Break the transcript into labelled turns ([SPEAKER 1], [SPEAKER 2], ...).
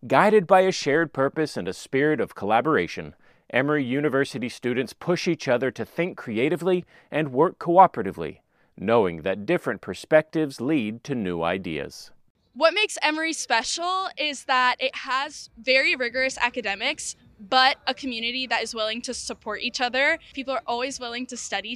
[SPEAKER 1] Guided by a shared purpose and a spirit of collaboration, Emory University students push each other to think creatively and work cooperatively, knowing that different perspectives lead to new ideas.
[SPEAKER 2] What makes Emory special is that it has very rigorous academics, but a community that is willing to support each other. People are always willing to study